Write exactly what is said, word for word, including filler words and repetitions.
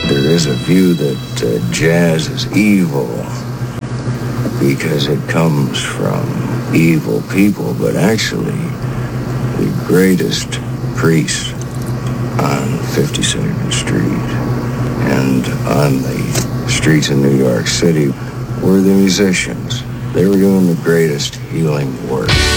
There is a view that uh, jazz is evil because it comes from evil people, but actually the greatest priests on fifty-second Street and on the streets of New York City were the musicians. They were doing the greatest healing work.